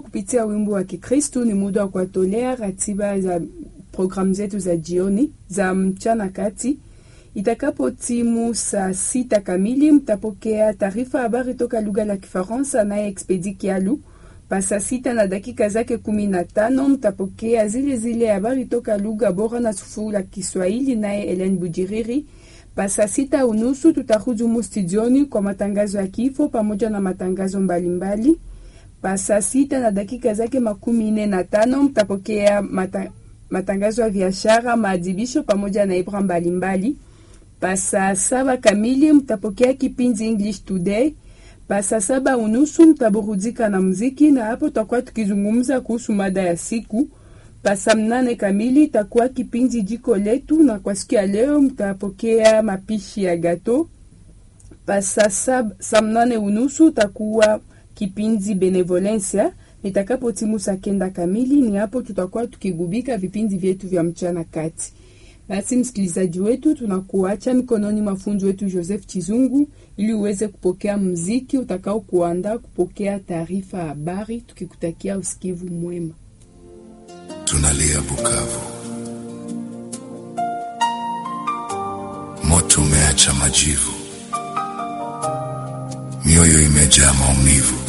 kupitia wimbo wa Kikristo. Ni muda wa kuwatolea ratiba za programu zetu za jioni za mchana kati. Itakapo timu saa 6 kamili mtapokea taarifa habari toka lugha la Kifaransa naye Expedi Kialu. Pa saa 6 na dakika zake 15 mtapokea zile habari toka lugha bora na tufu la Kiswahili naye Helen Bujiriri. Pa saa 6:30 tutahudumu studioni kwa matangazo ya kifo pamoja na matangazo mbalimbali. Pa saa 6 na dakika zake 45 mtapokea matangazo ya biashara, maadhibisho pamoja na ibra mbalimbali. Pa saa 7 kamili mtapokea kipindi English Today. Pa saa 7:30 mtaburudika na muziki, na hapo tutakuwa tukizungumza kuhusu mada ya siku. Pa saa 8 kamili itakuwa kipindi Jiko Letu, na kwa siku ya leo mtapokea mapishi ya gato. Pa saa 8:30 itakuwa kipindi Benevolencia. Nitakapo timu saa 9 kamili ni hapo tutakuwa tukigubika vipindi vyetu vya mchana kati. Basi msikilizaji wetu, tunakuacha mikononi mwa fundi wetu Joseph Chizungu ili uweze kupokea muziki utakao kuandaa kupokea taarifa habari, tukikutakia usikivu mwema. Tunalia Bukavu, moto umeacha majivu, mioyo imejaa maumivu.